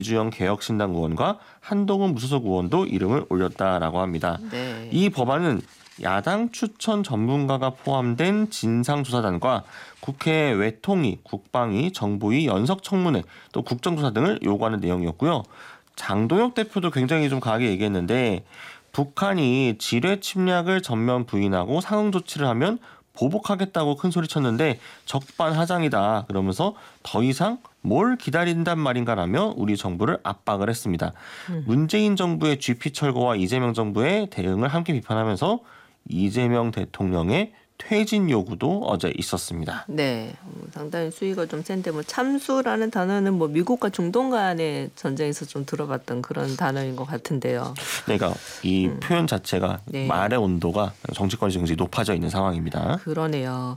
이주영 개혁신당 의원과 한동훈 무소속 의원도 이름을 올렸다라고 합니다. 네. 이 법안은 야당 추천 전문가가 포함된 진상조사단과 국회 외통위, 국방위, 정보위, 연석청문회, 또 국정조사 등을 요구하는 내용이었고요. 장동혁 대표도 굉장히 좀 강하게 얘기했는데 북한이 지뢰 침략을 전면 부인하고 상응 조치를 하면 보복하겠다고 큰 소리 쳤는데 적반하장이다. 그러면서 더 이상 뭘 기다린단 말인가라며 우리 정부를 압박을 했습니다. 문재인 정부의 GP 철거와 이재명 정부의 대응을 함께 비판하면서 이재명 대통령의 퇴진 요구도 어제 있었습니다. 네, 상당히 수위가 좀 센데 참수라는 단어는 미국과 중동 간의 전쟁에서 좀 들어봤던 그런 단어인 것 같은데요. 그러니까 이 표현 자체가 네. 말의 온도가 정치권이 굉장히 높아져 있는 상황입니다. 그러네요.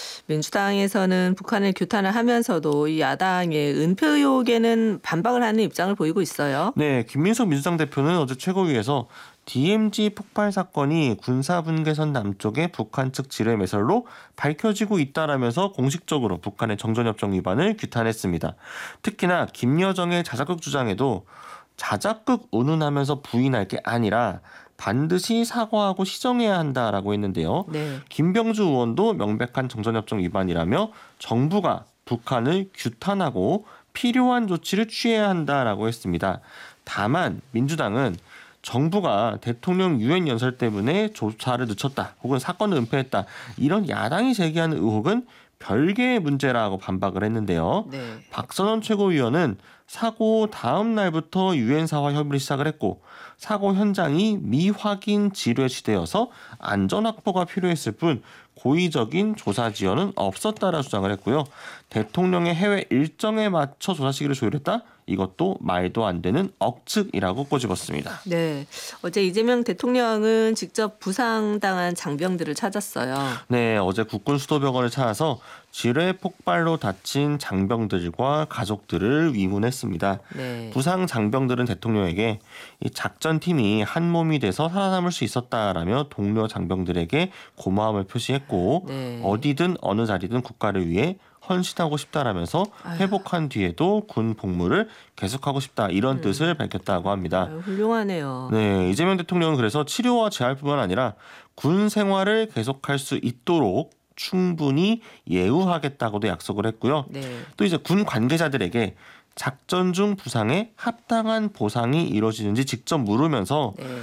민주당에서는 북한을 규탄을 하면서도 이 야당의 은폐 의혹에는 반박을 하는 입장을 보이고 있어요. 네, 김민석 민주당 대표는 어제 최고위에서 DMZ 폭발 사건이 군사분계선 남쪽의 북한 측 지뢰 매설로 밝혀지고 있다라면서 공식적으로 북한의 정전협정 위반을 규탄했습니다. 특히나 김여정의 자작극 주장에도 자작극 운운하면서 부인할 게 아니라 반드시 사과하고 시정해야 한다라고 했는데요. 네. 김병주 의원도 명백한 정전협정 위반이라며 정부가 북한을 규탄하고 필요한 조치를 취해야 한다라고 했습니다. 다만 민주당은 정부가 대통령 유엔 연설 때문에 조사를 늦췄다 혹은 사건을 은폐했다 이런 야당이 제기하는 의혹은 별개의 문제라고 반박을 했는데요. 네. 박선원 최고위원은 사고 다음 날부터 유엔사와 협의를 시작을 했고 사고 현장이 미확인 지뢰 시대여서 안전 확보가 필요했을 뿐 고의적인 조사 지연은 없었다라 주장을 했고요. 대통령의 해외 일정에 맞춰 조사 시기를 조율했다? 이것도 말도 안 되는 억측이라고 꼬집었습니다. 네, 어제 이재명 대통령은 직접 부상당한 장병들을 찾았어요. 네, 어제 국군 수도병원을 찾아서 지뢰 폭발로 다친 장병들과 가족들을 위문했습니다. 네. 부상 장병들은 대통령에게 이 작전팀이 한 몸이 돼서 살아남을 수 있었다라며 동료 장병들에게 고마움을 표시했고 네. 어디든 어느 자리든 국가를 위해 헌신하고 싶다라면서 회복한 뒤에도 군 복무를 계속하고 싶다 이런 뜻을 밝혔다고 합니다. 훌륭하네요. 네, 이재명 대통령은 그래서 치료와 재활뿐만 아니라 군 생활을 계속할 수 있도록 충분히 예우하겠다고도 약속을 했고요. 네. 또 이제 군 관계자들에게 작전 중 부상에 합당한 보상이 이루어지는지 직접 물으면서 네.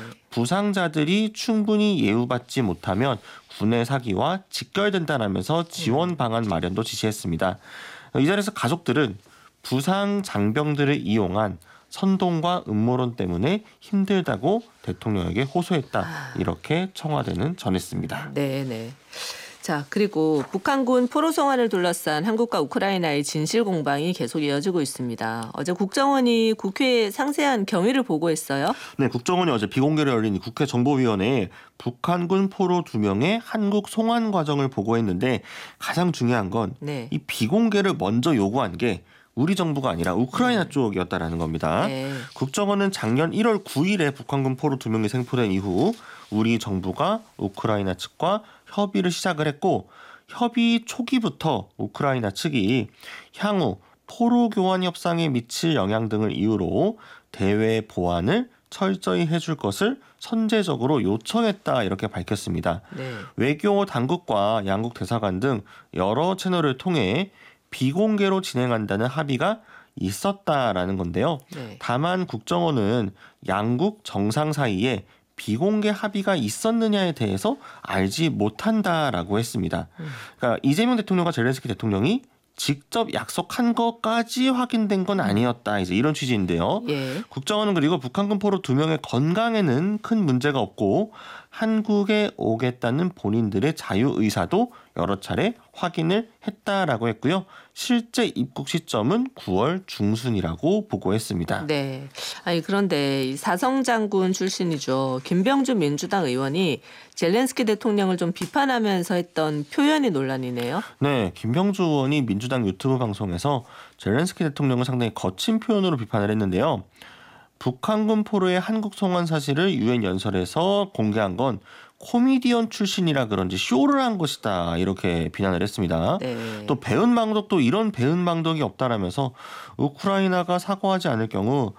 부상자들이 충분히 예우받지 못하면 군의 사기와 직결된다라면서 지원 방안 마련도 지시했습니다. 이 자리에서 가족들은 부상 장병들을 이용한 선동과 음모론 때문에 힘들다고 대통령에게 호소했다. 이렇게 청와대는 전했습니다. 네. 자, 그리고 북한군 포로송환을 둘러싼 한국과 우크라이나의 진실 공방이 계속 이어지고 있습니다. 어제 국정원이 국회에 상세한 경위를 보고했어요. 네, 국정원이 어제 비공개로 열린 국회 정보위원회에 북한군 포로 2명의 한국 송환 과정을 보고했는데 가장 중요한 건 이 비공개를 먼저 요구한 게 우리 정부가 아니라 우크라이나 쪽이었다라는 겁니다. 네. 국정원은 작년 1월 9일에 북한군 포로 2명이 생포된 이후 우리 정부가 우크라이나 측과 협의를 시작을 했고 협의 초기부터 우크라이나 측이 향후 포로 교환 협상에 미칠 영향 등을 이유로 대외 보안을 철저히 해줄 것을 선제적으로 요청했다 이렇게 밝혔습니다. 네. 외교 당국과 양국 대사관 등 여러 채널을 통해 비공개로 진행한다는 합의가 있었다라는 건데요. 네. 다만 국정원은 양국 정상 사이에 비공개 합의가 있었느냐에 대해서 알지 못한다라고 했습니다. 그러니까 이재명 대통령과 젤렌스키 대통령이 직접 약속한 것까지 확인된 건 아니었다. 이제 이런 취지인데요. 예. 국정원은 그리고 북한군 포로 2명의 건강에는 큰 문제가 없고 한국에 오겠다는 본인들의 자유의사도 여러 차례 확인을 했다라고 했고요. 실제 입국 시점은 9월 중순이라고 보고했습니다. 네. 아니 그런데 이 사성 장군 출신이죠. 김병주 민주당 의원이 젤렌스키 대통령을 좀 비판하면서 했던 표현이 논란이네요. 네, 김병주 의원이 민주당 유튜브 방송에서 젤렌스키 대통령을 상당히 거친 표현으로 비판을 했는데요. 북한군 포로의 한국 송환 사실을 유엔 연설에서 공개한 건 코미디언 출신이라 그런지 쇼를 한 것이다 이렇게 비난을 했습니다. 네. 또 배은망덕도 이런 배은망덕이 없다라면서 우크라이나가 사과하지 않을 경우